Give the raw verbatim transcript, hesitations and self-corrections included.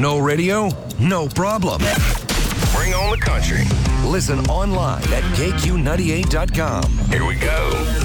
No radio? No problem. Bring on the country. Listen online at K Q ninety-eight dot com. Here we go.